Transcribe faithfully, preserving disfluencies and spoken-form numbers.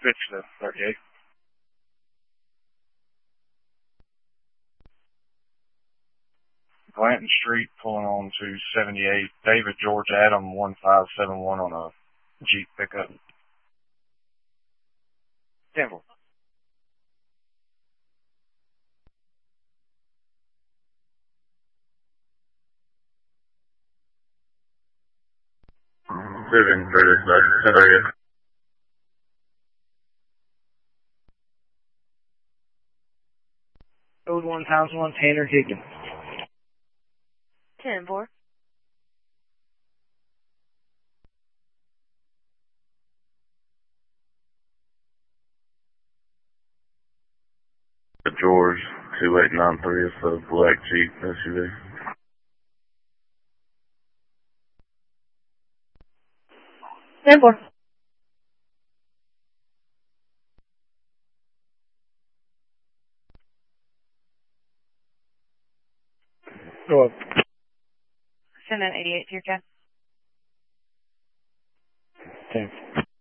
Pitch to thirty-eight. Glanton Street, pulling on to seventy-eight. David George Adam, one five seven one on a Jeep pickup. Denver. Moving further, but area. Code one thousand one, Tanner Higgins. ten four. George, two eight nine three is the black Jeep S U V. ten four. Go up. Send an eighty-eight to your cat. ten.